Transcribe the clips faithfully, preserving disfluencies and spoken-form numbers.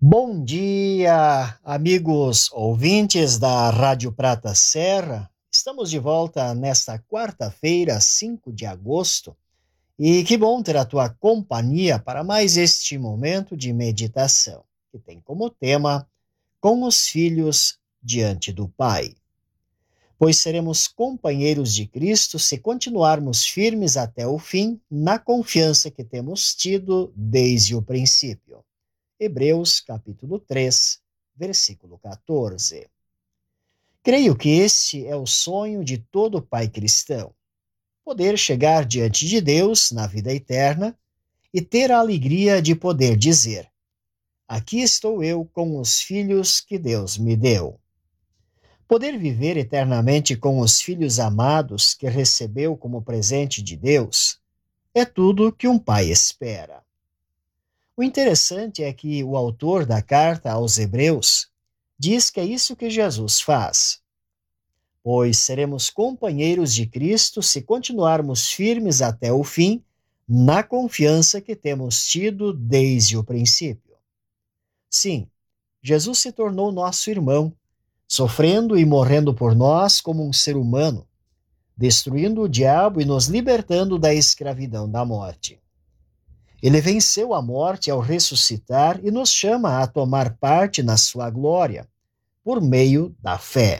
Bom dia, amigos ouvintes da Rádio Prata Serra. Estamos de volta nesta quarta-feira, cinco de agosto, e que bom ter a tua companhia para mais este momento de meditação, que tem como tema Com os Filhos diante do Pai. Pois seremos companheiros de Cristo se continuarmos firmes até o fim, na confiança que temos tido desde o princípio. Hebreus capítulo três, versículo quatorze. Creio que este é o sonho de todo pai cristão, poder chegar diante de Deus na vida eterna e ter a alegria de poder dizer: aqui estou eu com os filhos que Deus me deu. Poder viver eternamente com os filhos amados que recebeu como presente de Deus é tudo que um pai espera. O interessante é que o autor da carta aos Hebreus diz que é isso que Jesus faz. Pois seremos companheiros de Cristo se continuarmos firmes até o fim, na confiança que temos tido desde o princípio. Sim, Jesus se tornou nosso irmão, sofrendo e morrendo por nós como um ser humano, destruindo o diabo e nos libertando da escravidão da morte. Ele venceu a morte ao ressuscitar e nos chama a tomar parte na sua glória, por meio da fé.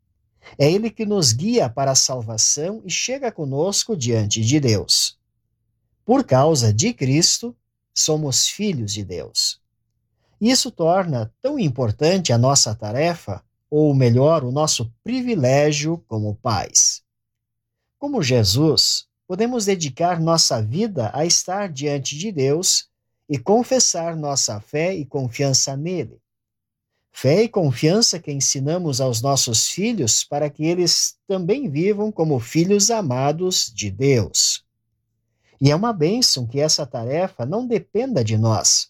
É Ele que nos guia para a salvação e chega conosco diante de Deus. Por causa de Cristo, somos filhos de Deus. Isso torna tão importante a nossa tarefa, ou melhor, o nosso privilégio como pais. Como Jesus, podemos dedicar nossa vida a estar diante de Deus e confessar nossa fé e confiança nele. Fé e confiança que ensinamos aos nossos filhos para que eles também vivam como filhos amados de Deus. E é uma bênção que essa tarefa não dependa de nós,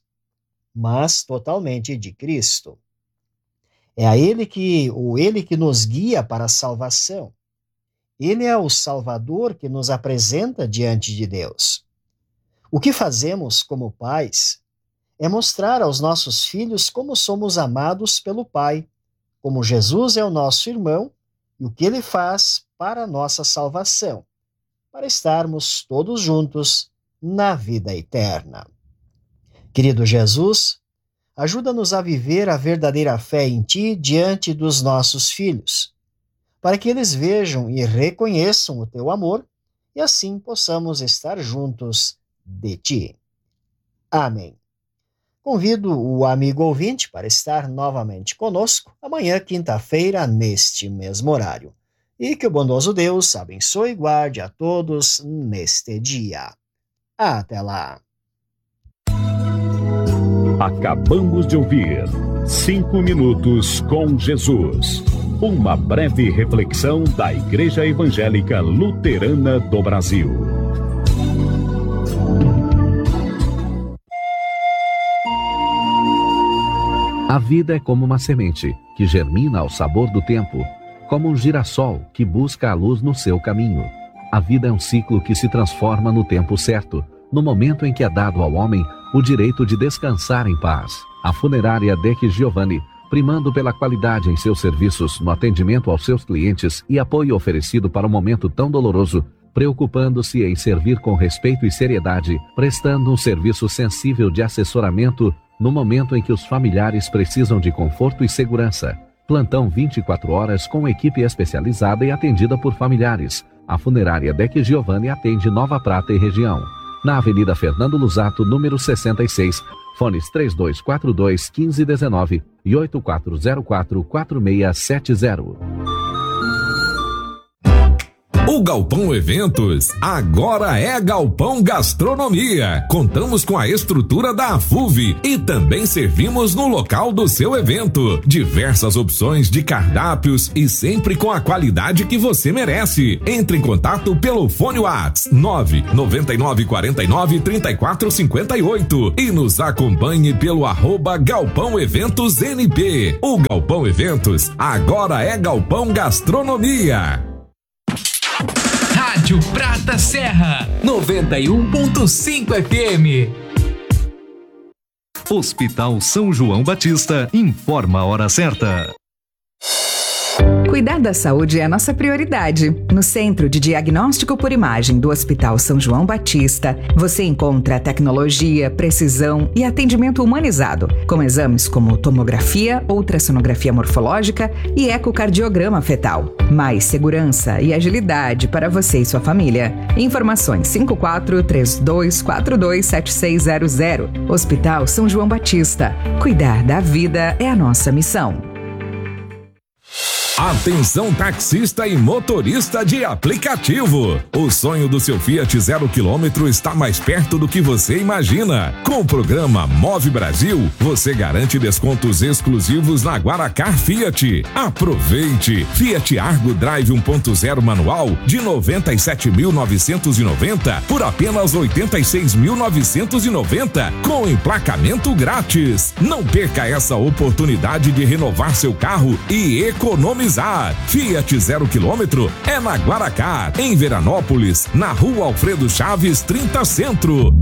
mas totalmente de Cristo. É a Ele que, ou Ele que nos guia para a salvação. Ele é o Salvador que nos apresenta diante de Deus. O que fazemos como pais é mostrar aos nossos filhos como somos amados pelo Pai, como Jesus é o nosso irmão e o que Ele faz para a nossa salvação, para estarmos todos juntos na vida eterna. Querido Jesus, ajuda-nos a viver a verdadeira fé em Ti diante dos nossos filhos, para que eles vejam e reconheçam o Teu amor e assim possamos estar juntos de Ti. Amém. Convido o amigo ouvinte para estar novamente conosco amanhã, quinta-feira, neste mesmo horário. E que o bondoso Deus abençoe e guarde a todos neste dia. Até lá. Acabamos de ouvir Cinco Minutos com Jesus. Uma breve reflexão da Igreja Evangélica Luterana do Brasil. A vida é como uma semente que germina ao sabor do tempo, como um girassol que busca a luz no seu caminho. A vida é um ciclo que se transforma no tempo certo, no momento em que é dado ao homem o direito de descansar em paz. A funerária Deck Giovanni, primando pela qualidade em seus serviços no atendimento aos seus clientes e apoio oferecido para um momento tão doloroso, preocupando-se em servir com respeito e seriedade, prestando um serviço sensível de assessoramento no momento em que os familiares precisam de conforto e segurança. Plantão vinte e quatro horas com equipe especializada e atendida por familiares. A funerária Deck Giovanni atende Nova Prata e região. Na Avenida Fernando Luzato, número sessenta e seis, fones três dois quatro dois, um cinco um nove e oito quatro zero quatro, quatro seis sete zero. O Galpão Eventos agora é Galpão Gastronomia. Contamos com a estrutura da Afuve e também servimos no local do seu evento. Diversas opções de cardápios e sempre com a qualidade que você merece. Entre em contato pelo fone WhatsApp nove nove nove quatro nove, três quatro cinco oito e nos acompanhe pelo arroba Galpão Eventos N P. O Galpão Eventos agora é Galpão Gastronomia. Rádio Prata Serra, noventa e um ponto cinco F M. Hospital São João Batista informa a hora certa. Cuidar da saúde é a nossa prioridade. No Centro de Diagnóstico por Imagem do Hospital São João Batista, você encontra tecnologia, precisão e atendimento humanizado, com exames como tomografia, ultrassonografia morfológica e ecocardiograma fetal. Mais segurança e agilidade para você e sua família. Informações cinco quatro três dois quatro dois sete seis zero zero. Hospital São João Batista. Cuidar da vida é a nossa missão. Atenção taxista e motorista de aplicativo. O sonho do seu Fiat zero quilômetro está mais perto do que você imagina. Com o programa Move Brasil, você garante descontos exclusivos na Guaracar Fiat. Aproveite! Fiat Argo Drive um ponto zero manual de noventa e sete mil novecentos e noventa por apenas oitenta e seis mil novecentos e noventa com emplacamento grátis. Não perca essa oportunidade de renovar seu carro e economizar. Fiat zero quilômetro é na Guaracar, em Veranópolis, na Rua Alfredo Chaves, trinta Centro.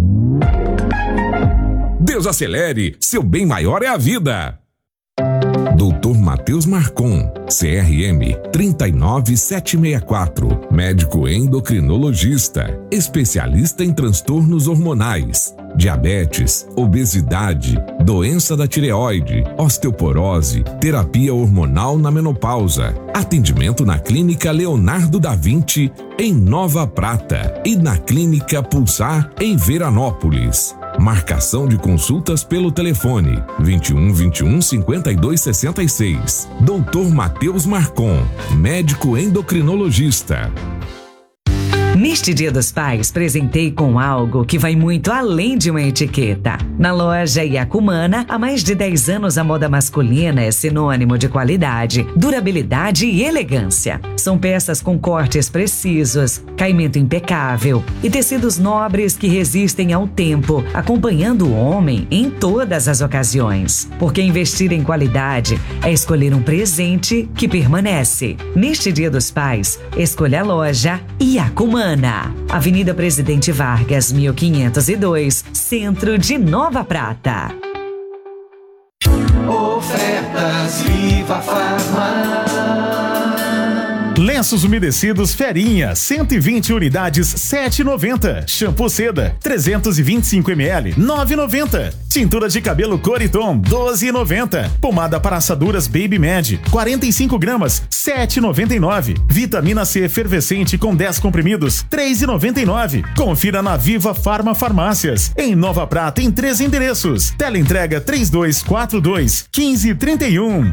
Desacelere, seu bem maior é a vida. doutor Matheus Marcon, C R M três nove sete seis quatro, médico endocrinologista, especialista em transtornos hormonais, diabetes, obesidade, doença da tireoide, osteoporose, terapia hormonal na menopausa. Atendimento na Clínica Leonardo da Vinci, em Nova Prata, e na Clínica Pulsar, em Veranópolis. Marcação de consultas pelo telefone vinte e um, vinte e um, cinquenta e dois, sessenta e seis. doutor Matheus Marcon, médico endocrinologista. Neste Dia dos Pais, presentei com algo que vai muito além de uma etiqueta. Na loja Iacumana, há mais de dez anos a moda masculina é sinônimo de qualidade, durabilidade e elegância. São peças com cortes precisos, caimento impecável e tecidos nobres que resistem ao tempo, acompanhando o homem em todas as ocasiões. Porque investir em qualidade é escolher um presente que permanece. Neste Dia dos Pais, escolha a loja Iacumana. Avenida Presidente Vargas, mil quinhentos e dois, Centro de Nova Prata. Ofertas Viva Farma. Lenços umedecidos Ferinha, cento e vinte unidades, sete reais e noventa centavos. Shampoo Seda, trezentos e vinte e cinco mililitros, nove reais e noventa centavos. Tintura de cabelo Coriton, doze reais e noventa centavos. Pomada para assaduras Baby Med, quarenta e cinco gramas, sete reais e noventa e nove centavos. Vitamina C efervescente com dez comprimidos, três reais e noventa e nove centavos. Confira na Viva Farma Farmácias. Em Nova Prata, em três endereços. Teleentrega três dois quatro dois, um cinco três um.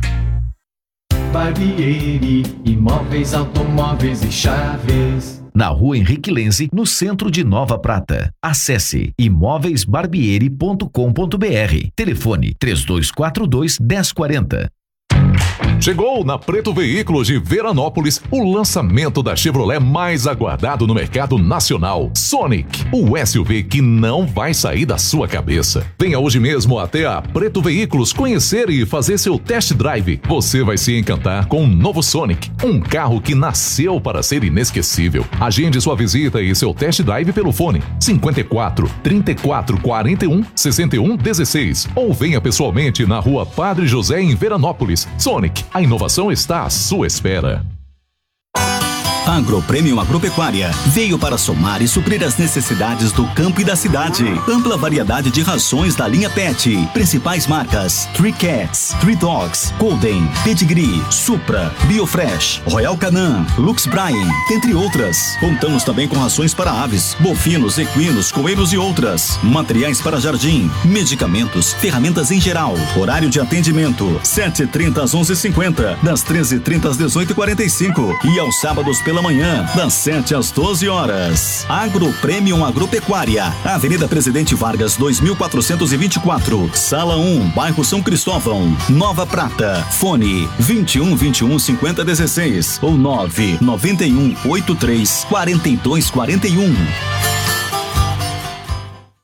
Barbieri, imóveis, automóveis e chaves. Na Rua Henrique Lenze, no centro de Nova Prata. Acesse imóveis barbieri ponto com ponto br. Telefone três dois quatro dois, um zero quatro zero. Chegou na Preto Veículos de Veranópolis o lançamento da Chevrolet mais aguardado no mercado nacional, Sonic, o S U V que não vai sair da sua cabeça. Venha hoje mesmo até a Preto Veículos conhecer e fazer seu test drive. Você vai se encantar com o novo Sonic, um carro que nasceu para ser inesquecível. Agende sua visita e seu test drive pelo fone cinquenta e quatro, trinta e quatro, quarenta e um, sessenta e um, dezesseis ou venha pessoalmente na Rua Padre José em Veranópolis. Sonic, a inovação está à sua espera. Agropremium Agropecuária veio para somar e suprir as necessidades do campo e da cidade. Ampla variedade de rações da linha Pet. Principais marcas: Three Cats, Three Dogs, Golden, Pedigree, Supra, Biofresh, Royal Canin, Lux Bryan, entre outras. Contamos também com rações para aves, bovinos, equinos, coelhos e outras. Materiais para jardim, medicamentos, ferramentas em geral. Horário de atendimento: sete e trinta às onze e cinquenta, das treze e trinta às dezoito e quarenta e cinco e aos sábados pela manhã, das sete às doze horas. Agropremium Agropecuária, Avenida Presidente Vargas, dois mil quatrocentos e vinte e quatro, Sala um, Bairro São Cristóvão, Nova Prata. Fone vinte e um, vinte e um, cinquenta, dezesseis ou nove nove um, oito três, quatro dois quatro um.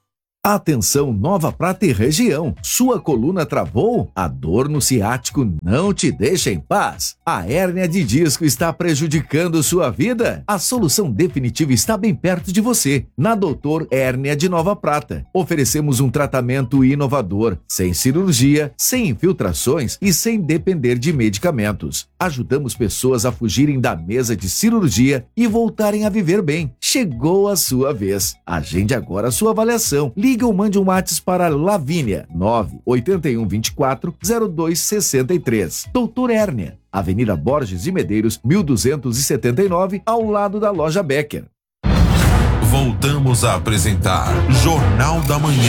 Atenção Nova Prata e região, sua coluna travou? A dor no ciático não te deixa em paz? A hérnia de disco está prejudicando sua vida? A solução definitiva está bem perto de você, na Doutor Hérnia de Nova Prata. Oferecemos um tratamento inovador, sem cirurgia, sem infiltrações e sem depender de medicamentos. Ajudamos pessoas a fugirem da mesa de cirurgia e voltarem a viver bem. Chegou a sua vez. Agende agora a sua avaliação. Liga ou mande um WhatsApp para Lavínia, nove oito um dois quatro zero dois seis três. Doutor Hérnia, Avenida Borges de Medeiros, mil duzentos e setenta e nove, ao lado da Loja Becker. Voltamos a apresentar Jornal da Manhã.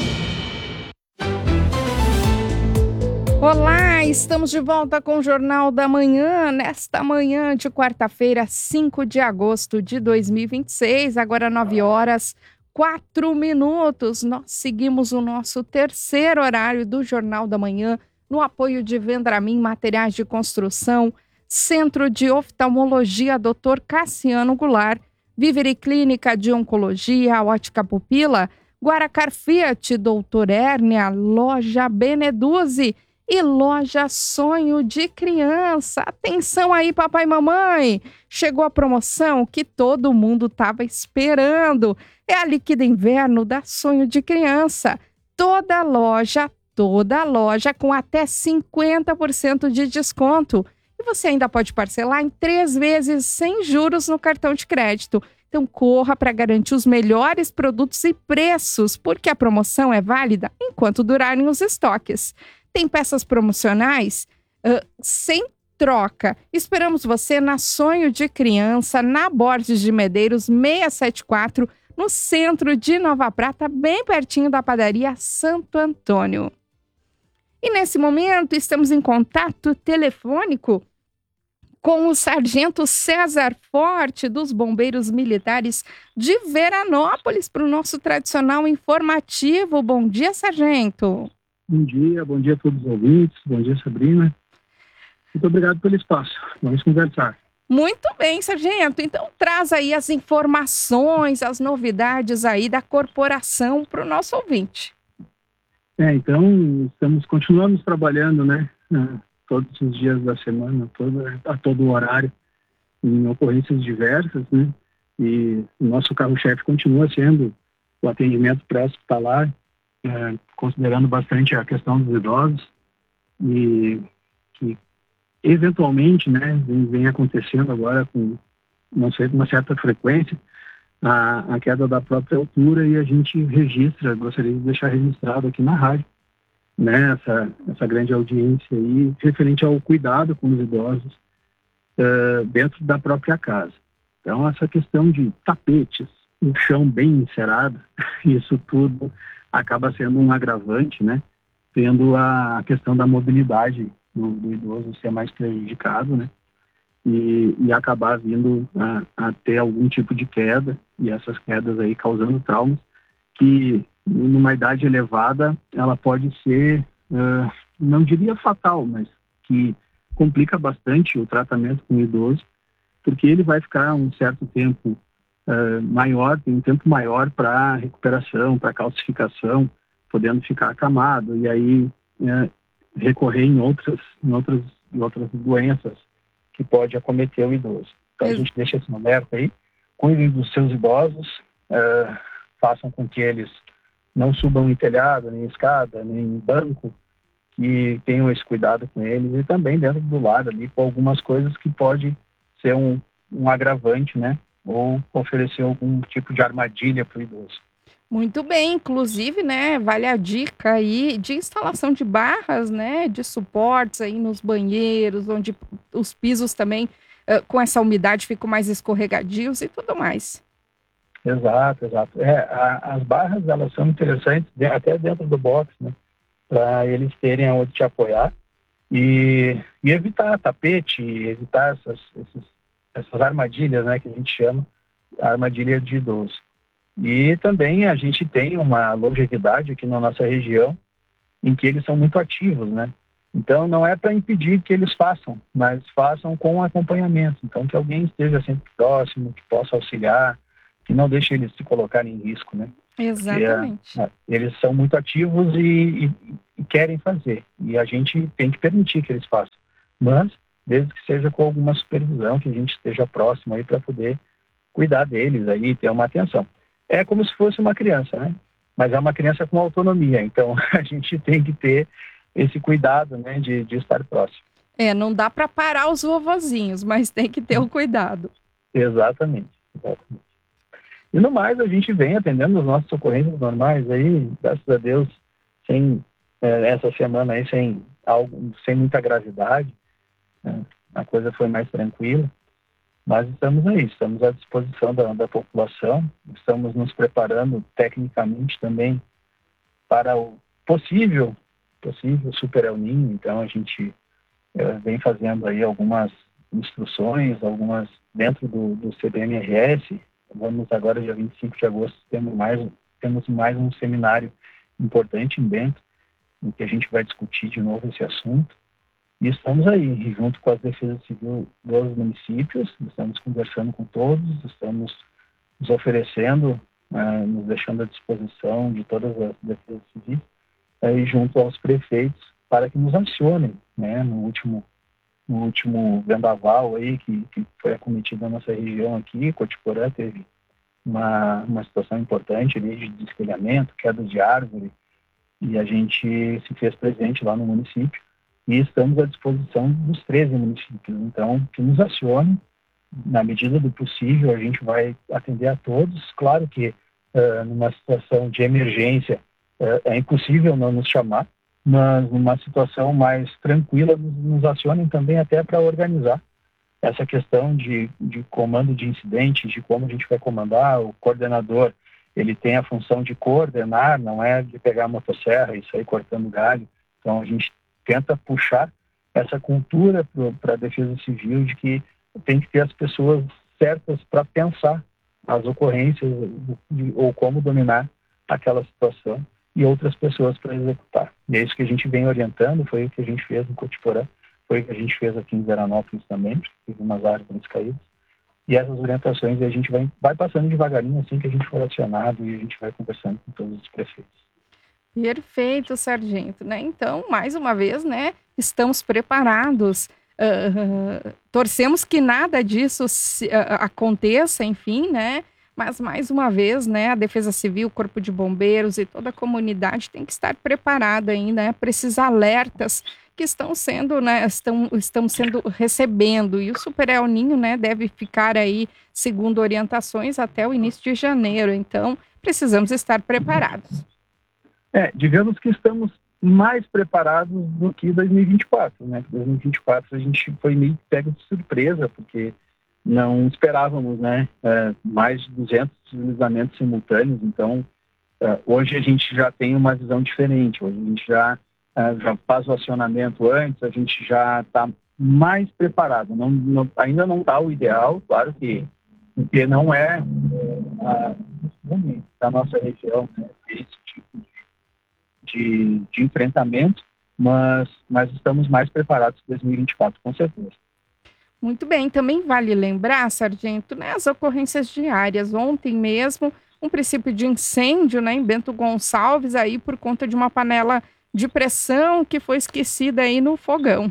Olá, estamos de volta com o Jornal da Manhã, nesta manhã de quarta-feira, cinco de agosto de dois mil e vinte e seis, agora nove horas, quatro minutos. Nós seguimos o nosso terceiro horário do Jornal da Manhã, no apoio de Vendramin Materiais de Construção, Centro de Oftalmologia doutor Cassiano Goulart, Vivere Clínica de Oncologia, Ótica Pupila, Guaracar Fiat, doutor Hérnia, Loja Beneduzzi e Loja Sonho de Criança. Atenção aí, papai e mamãe! Chegou a promoção que todo mundo estava esperando. É a Liquida Inverno da Sonho de Criança. Toda loja, toda loja com até cinquenta por cento de desconto. E você ainda pode parcelar em três vezes sem juros no cartão de crédito. Então corra para garantir os melhores produtos e preços, porque a promoção é válida enquanto durarem os estoques. Tem peças promocionais uh, sem troca. Esperamos você na Sonho de Criança, na Borges de Medeiros, seiscentos e setenta e quatro, no centro de Nova Prata, bem pertinho da padaria Santo Antônio. E nesse momento estamos em contato telefônico com o Sargento César Forte, dos Bombeiros Militares de Veranópolis, para o nosso tradicional informativo. Bom dia, Sargento. Bom dia, bom dia a todos os ouvintes, bom dia, Sabrina. Muito obrigado pelo espaço, vamos conversar. Muito bem, Sargento. Então traz aí as informações, as novidades aí da corporação para o nosso ouvinte. É, então, estamos, continuamos trabalhando, né, todos os dias da semana, toda, a todo horário, em ocorrências diversas, né, e o nosso carro-chefe continua sendo o atendimento pré-hospitalar, É, considerando bastante a questão dos idosos e que eventualmente, né, vem, vem acontecendo agora com não sei, uma certa frequência a, a queda da própria altura, e a gente registra, gostaria de deixar registrado aqui na rádio, né, essa, essa grande audiência aí referente ao cuidado com os idosos uh, dentro da própria casa. Então essa questão de tapetes, um chão bem encerado, isso tudo acaba sendo um agravante, né? Tendo a questão da mobilidade do, do idoso ser mais prejudicado, né? E, e acabar vindo a, a ter algum tipo de queda, e essas quedas aí causando traumas, que numa idade elevada ela pode ser, uh, não diria fatal, mas que complica bastante o tratamento com o idoso, porque ele vai ficar um certo tempo Uh, maior, tem um tempo maior para recuperação, para calcificação, podendo ficar acamado, e aí uh, recorrer em outras, em outras, em outras doenças que pode acometer o idoso. Então a gente deixa esse alerta aí, cuidem dos seus idosos, uh, façam com que eles não subam em telhado, nem em escada, nem em banco, que tenham esse cuidado com eles, e também dentro do lar ali, com algumas coisas que pode ser um, um agravante, né? Ou oferecer algum tipo de armadilha para o idoso. Muito bem, inclusive, né, vale a dica aí de instalação de barras, né, de suportes aí nos banheiros, onde os pisos também, uh, com essa umidade, ficam mais escorregadios e tudo mais. Exato, exato. É, a, as barras, elas são interessantes, de, até dentro do box, né, para eles terem onde te apoiar e, e evitar tapete, evitar essas, esses essas armadilhas, né, que a gente chama armadilha de idoso. E também a gente tem uma longevidade aqui na nossa região em que eles são muito ativos, né? Então não é para impedir que eles façam, mas façam com acompanhamento. Então que alguém esteja sempre próximo, que possa auxiliar, que não deixe eles se colocarem em risco, né? Exatamente. É, eles são muito ativos e, e, e querem fazer. E a gente tem que permitir que eles façam. Mas, desde que seja com alguma supervisão, que a gente esteja próximo aí para poder cuidar deles aí, ter uma atenção. É como se fosse uma criança, né? Mas é uma criança com autonomia. Então, a gente tem que ter esse cuidado, né, de, de estar próximo. É, não dá para parar os vovozinhos, mas tem que ter o cuidado. Exatamente, exatamente. E no mais, a gente vem atendendo as nossas ocorrências normais aí, graças a Deus, sem é, essa semana aí, sem, algo, sem muita gravidade, né? A coisa foi mais tranquila, mas estamos aí, estamos à disposição da, da população, estamos nos preparando tecnicamente também para o possível, possível Super El Niño. Então a gente é, vem fazendo aí algumas instruções, algumas dentro do, do C B M R S. Vamos agora, dia vinte e cinco de agosto, temos mais, temos mais um seminário importante em Bento, em que a gente vai discutir de novo esse assunto. E estamos aí, junto com as defesas civis dos municípios, estamos conversando com todos, estamos nos oferecendo, uh, nos deixando à disposição de todas as defesas civis, uh, e junto aos prefeitos, para que nos acionem, né, no último, no último vendaval aí, que, que foi acometido na nossa região aqui. Cotiporã teve uma, uma situação importante ali de destelhamento, queda de árvore, e a gente se fez presente lá no município. E estamos à disposição dos treze municípios. Então, que nos acione, na medida do possível, a gente vai atender a todos. Claro que, uh, numa situação de emergência, uh, é impossível não nos chamar, mas numa situação mais tranquila, nos, nos acionem também até para organizar essa questão de, de comando de incidentes, de como a gente vai comandar. O coordenador, ele tem a função de coordenar, não é de pegar a motosserra e sair cortando galho. Então, a gente tenta puxar essa cultura para a defesa civil de que tem que ter as pessoas certas para pensar as ocorrências de, ou como dominar aquela situação, e outras pessoas para executar. E é isso que a gente vem orientando, foi o que a gente fez no Cotiporã, foi o que a gente fez aqui em Veranópolis também, teve umas árvores caídas. E essas orientações a gente vai, vai passando devagarinho assim que a gente for acionado, e a gente vai conversando com todos os prefeitos. Perfeito, sargento, né? Então, mais uma vez, né, estamos preparados, uh, torcemos que nada disso se, uh, aconteça, enfim, né? Mas, mais uma vez, né, a Defesa Civil, o Corpo de Bombeiros e toda a comunidade tem que estar preparada ainda, né, para esses alertas que estão sendo, né, estão, estão sendo recebendo. E o Super El Niño, né, deve ficar aí, segundo orientações, até o início de janeiro. Então, precisamos estar preparados. É, digamos que estamos mais preparados do que dois mil e vinte e quatro, né? dois mil e vinte e quatro a gente foi meio pego de surpresa, porque não esperávamos, né? É, mais de duzentos deslizamentos simultâneos. Então, é, hoje a gente já tem uma visão diferente. Hoje a gente já, é, já faz o acionamento antes, a gente já está mais preparado. Não, não, ainda não está o ideal, claro que porque não é, é a, da nossa região, né, esse tipo de De, de enfrentamento, mas, mas estamos mais preparados para dois mil e vinte e quatro, com certeza. Muito bem, também vale lembrar, sargento, né, as ocorrências diárias. Ontem mesmo, um princípio de incêndio, né, em Bento Gonçalves, aí por conta de uma panela de pressão que foi esquecida aí no fogão.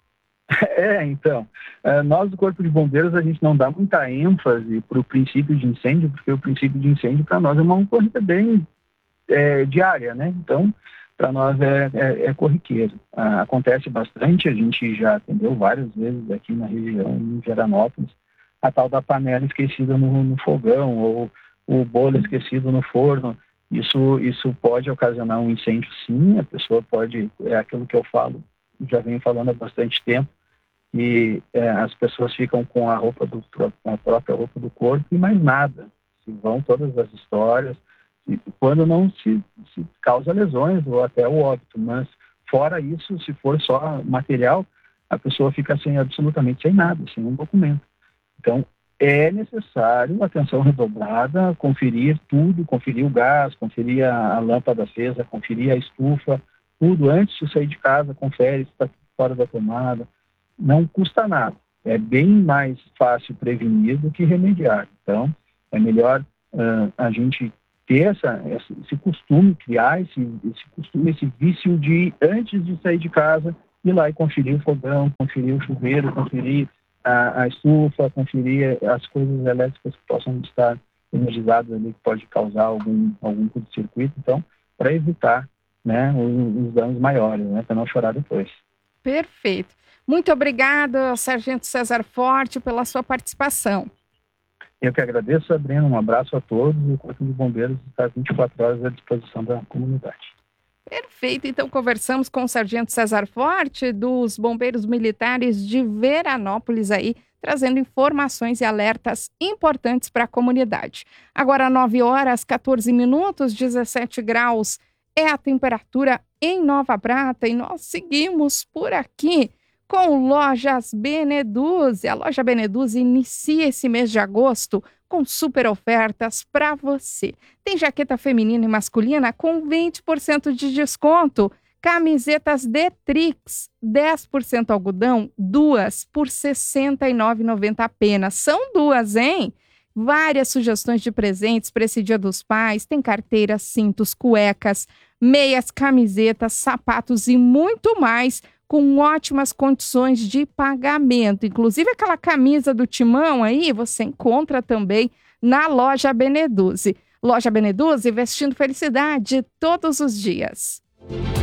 É, então, nós do Corpo de Bombeiros, a gente não dá muita ênfase para o princípio de incêndio, porque o princípio de incêndio para nós é uma ocorrência bem É, diária, né? Então, para nós é, é, é corriqueiro. Ah, acontece bastante, a gente já atendeu várias vezes aqui na região, em Veranópolis, a tal da panela esquecida no, no fogão, ou o bolo esquecido no forno. Isso, isso pode ocasionar um incêndio, sim. A pessoa pode, é aquilo que eu falo, já venho falando há bastante tempo, e é, as pessoas ficam com a roupa do, a própria roupa do corpo e mais nada. Se vão todas as histórias, quando não se, se causa lesões ou até o óbito, mas fora isso, se for só material, a pessoa fica sem absolutamente sem nada, sem um documento. Então, é necessário atenção redobrada, conferir tudo, conferir o gás, conferir a, a lâmpada acesa, conferir a estufa, tudo antes de sair de casa, confere se está fora da tomada. Não custa nada. É bem mais fácil prevenir do que remediar. Então, é melhor uh, a gente ter essa, esse costume, criar esse, esse costume, esse vício de, antes de sair de casa, ir lá e conferir o fogão, conferir o chuveiro, conferir a, a estufa, conferir as coisas elétricas que possam estar energizadas ali, que pode causar algum, algum curto-circuito. Então, para evitar, né, os, os danos maiores, né, para não chorar depois. Perfeito. Muito obrigada, Sargento César Forte, pela sua participação. Eu que agradeço, Sabrina. Um abraço a todos. O Corpo de Bombeiros está vinte e quatro horas à disposição da comunidade. Perfeito. Então, conversamos com o Sargento César Forte, dos Bombeiros Militares de Veranópolis, aí, trazendo informações e alertas importantes para a comunidade. Agora, nove horas, catorze minutos, dezessete graus é a temperatura em Nova Prata e nós seguimos por aqui com Lojas Beneduzzi. A Loja Beneduzzi inicia esse mês de agosto com super ofertas para você. Tem jaqueta feminina e masculina com vinte por cento de desconto. Camisetas Detrix, dez por cento algodão, duas por sessenta e nove reais e noventa centavos apenas. São duas, hein? Várias sugestões de presentes para esse Dia dos Pais. Tem carteiras, cintos, cuecas, meias, camisetas, sapatos e muito mais, com ótimas condições de pagamento. Inclusive aquela camisa do Timão aí, você encontra também na Loja Beneduzzi. Loja Beneduzzi, vestindo felicidade todos os dias.